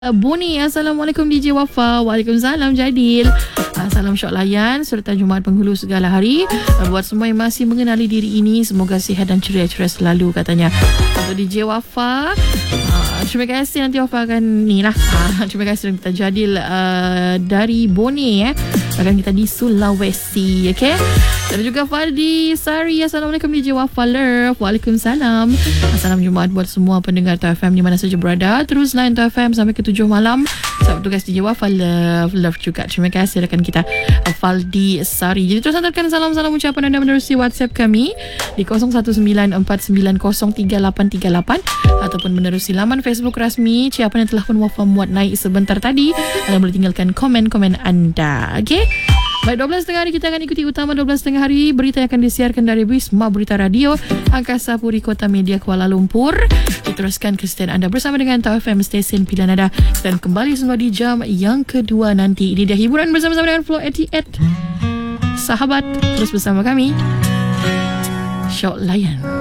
Boni, Assalamualaikum DJ Wafa. Waalaikumsalam Jadil. Salam syok layan serta Jumaat penghulu segala hari. Buat semua yang masih mengenali diri ini, semoga sihat dan ceria-ceria selalu katanya. Untuk DJ Wafa, terima kasih, nanti Wafa akan ni lah. Terima kasih kita Jadil dari Boni akan kita di Sulawesi, okay? Dan juga Fardi Sari. Assalamualaikum DJ Wafa Love. Waalaikumsalam. Salam Jumaat buat semua pendengar TOI FM di mana saja berada. Terus lain TOI FM sampai ke 7 malam. Sahabat tugas DJ Wafa Love juga. Terima kasih rakan kita Fardi Sari. Jadi terus hantarkan salam-salam ucapan anda menerusi WhatsApp kami di 0194903838 ataupun menerusi laman Facebook rasmi Ciapan yang telah pun Wafa muat naik sebentar tadi. Anda boleh tinggalkan komen-komen anda. Okay? Baik, 12.30 hari kita akan ikuti utama 12.30 hari berita yang akan disiarkan dari Wisma Berita Radio Angkasa Puri Kota Media Kuala Lumpur. Diteruskan kesetiaan anda bersama dengan TOI FM stesen pilihan anda dan kembali semua di jam yang kedua nanti. Ini dia hiburan bersama-sama dengan Flow 88. Sahabat, terus bersama kami Syok Layan.